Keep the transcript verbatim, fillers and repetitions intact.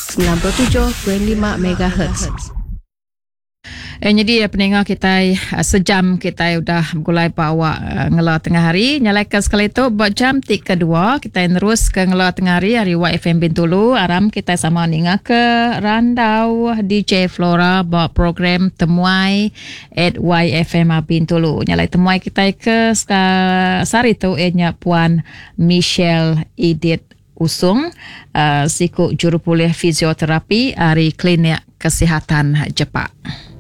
sembilan puluh tujuh perpuluhan lima megahertz. Eh, jadi ya, pendengar kita uh, sejam kita udah mulai bawa uh, ngelar tengah hari. Nyalakan sekali itu buat jam tiga kedua kita terus ke ngelar tengah hari hari Y F M Bintulu. Aram kita sama ninga ke Randau D J Flora buat program Temuai at Y F M Bintulu. Nyalai temuai kita ke uh, sari tu ehnya Puan Michelle Edith Usung, uh, siku jurupulih fisioterapi dari Klinik Kesihatan Jepak.